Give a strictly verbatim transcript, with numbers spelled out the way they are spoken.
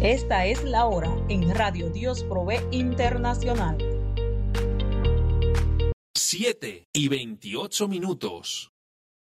Esta es la hora en Radio Dios Provee Internacional. siete y veintiocho minutos.